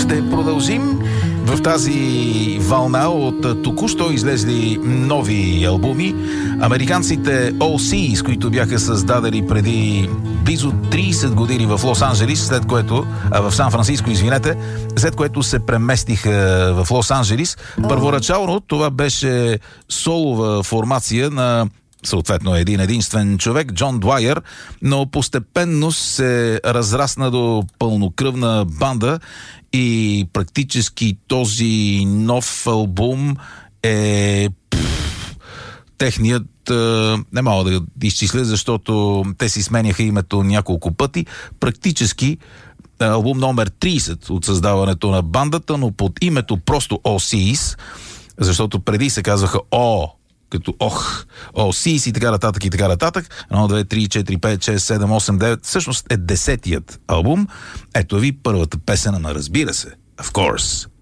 Ще продължим в тази вълна от току-що излезли нови албуми. Американците OC, с които бяха създадени преди близо 30 години в Лос-Анджелис, в Сан-Франциско, след което се преместиха в Лос-Анджелис. Първоначално това беше солова формация на съответно един единствен човек, Джон Двайер, но постепенно се разрасна до пълнокръвна банда и практически този нов албум е техният, не мога да изчисля, защото те си сменяха името няколко пъти, практически албум номер 30 от създаването на бандата, но под името просто OCs, защото преди се казваха като OCs и така нататък и така нататък. 1, 2, 3, 4, 5, 6, 7, 8, 9. Всъщност е 10-тият албум. Ето ви първата песен на, разбира се, Of Course.